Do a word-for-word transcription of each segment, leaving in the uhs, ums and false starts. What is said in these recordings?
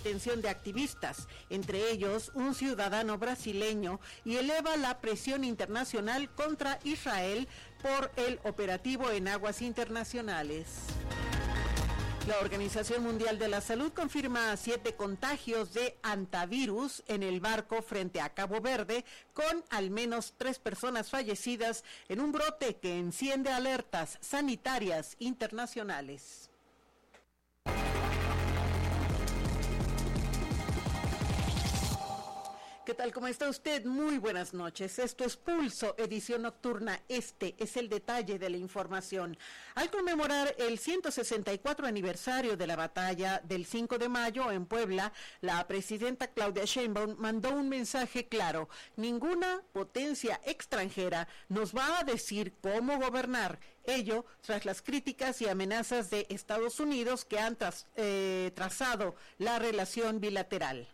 detención de activistas, entre ellos un ciudadano brasileño, y eleva la presión internacional contra Israel por el operativo en aguas internacionales. La Organización Mundial de la Salud confirma siete contagios de hantavirus en el barco frente a Cabo Verde, con al menos tres personas fallecidas en un brote que enciende alertas sanitarias internacionales. ¿Qué tal? ¿Cómo está usted? Muy buenas noches. Esto es Pulso, edición nocturna. Este es el detalle de la información. Al conmemorar el ciento sesenta y cuatro aniversario de la batalla del cinco de mayo en Puebla, la presidenta Claudia Sheinbaum mandó un mensaje claro: ninguna potencia extranjera nos va a decir cómo gobernar. Ello tras las críticas y amenazas de Estados Unidos que han tras, eh, trazado la relación bilateral.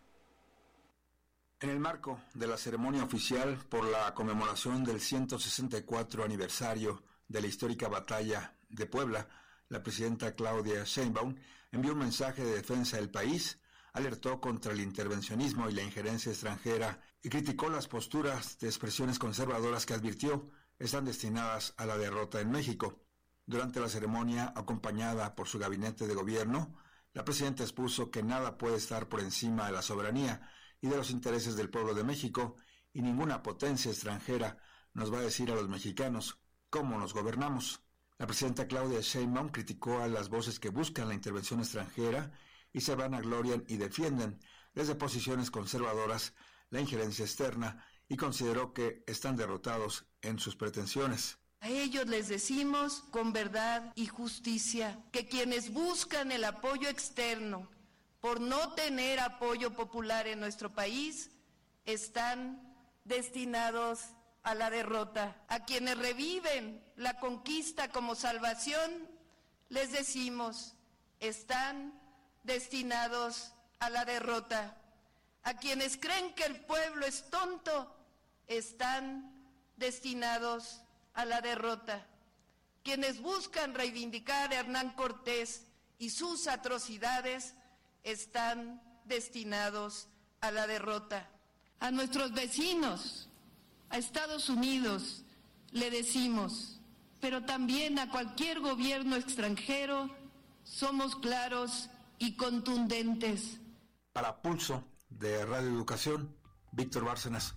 En el marco de la ceremonia oficial por la conmemoración del ciento sesenta y cuatro aniversario de la histórica batalla de Puebla, la presidenta Claudia Sheinbaum envió un mensaje de defensa del país, alertó contra el intervencionismo y la injerencia extranjera y criticó las posturas de expresiones conservadoras que advirtió están destinadas a la derrota en México. Durante la ceremonia, acompañada por su gabinete de gobierno, la presidenta expuso que nada puede estar por encima de la soberanía y de los intereses del pueblo de México, y ninguna potencia extranjera nos va a decir a los mexicanos cómo nos gobernamos. La presidenta Claudia Sheinbaum criticó a las voces que buscan la intervención extranjera y se vanaglorian y defienden desde posiciones conservadoras la injerencia externa, y consideró que están derrotados en sus pretensiones. A ellos les decimos con verdad y justicia que quienes buscan el apoyo externo por no tener apoyo popular en nuestro país, están destinados a la derrota. A quienes reviven la conquista como salvación, les decimos, están destinados a la derrota. A quienes creen que el pueblo es tonto, están destinados a la derrota. Quienes buscan reivindicar a Hernán Cortés y sus atrocidades, están destinados a la derrota. A nuestros vecinos, a Estados Unidos, le decimos, pero también a cualquier gobierno extranjero, somos claros y contundentes. Para Pulso de Radio Educación, Víctor Bárcenas.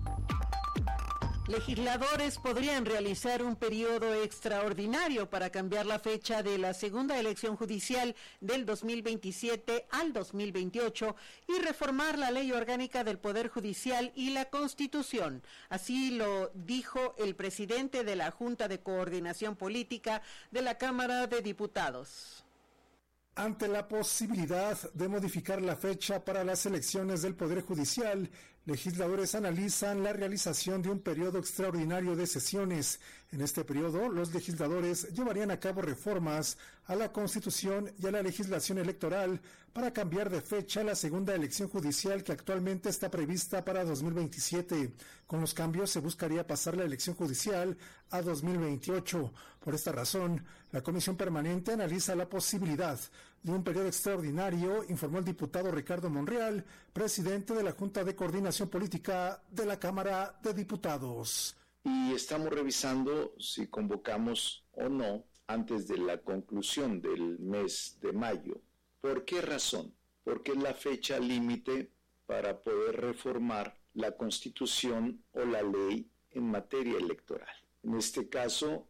Legisladores podrían realizar un periodo extraordinario para cambiar la fecha de la segunda elección judicial del dos mil veintisiete al dos mil veintiocho y reformar la ley orgánica del Poder Judicial y la Constitución. Así lo dijo el presidente de la Junta de Coordinación Política de la Cámara de Diputados. Ante la posibilidad de modificar la fecha para las elecciones del Poder Judicial, legisladores analizan la realización de un periodo extraordinario de sesiones. En este periodo, los legisladores llevarían a cabo reformas a la Constitución y a la legislación electoral para cambiar de fecha la segunda elección judicial que actualmente está prevista para dos mil veintisiete. Con los cambios se buscaría pasar la elección judicial a dos mil veintiocho. Por esta razón, la Comisión Permanente analiza la posibilidad de un periodo extraordinario, informó el diputado Ricardo Monreal, presidente de la Junta de Coordinación Política de la Cámara de Diputados. Y estamos revisando si convocamos o no antes de la conclusión del mes de mayo. ¿Por qué razón? Porque es la fecha límite para poder reformar la Constitución o la ley en materia electoral. En este caso,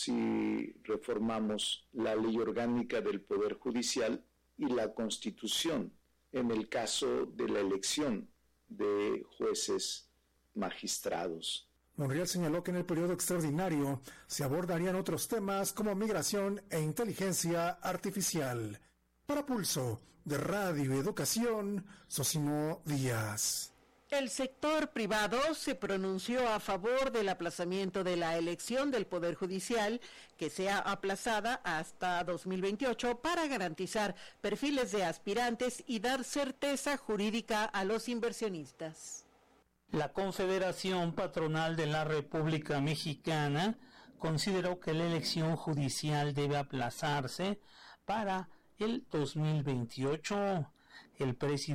si reformamos la ley orgánica del Poder Judicial y la Constitución, en el caso de la elección de jueces magistrados. Monreal señaló que en el periodo extraordinario se abordarían otros temas como migración e inteligencia artificial. Para Pulso de Radio Educación, Sosimo Díaz. El sector privado se pronunció a favor del aplazamiento de la elección del Poder Judicial, que sea aplazada hasta dos mil veintiocho para garantizar perfiles de aspirantes y dar certeza jurídica a los inversionistas. La Confederación Patronal de la República Mexicana consideró que la elección judicial debe aplazarse para el dos mil veintiocho. El presidente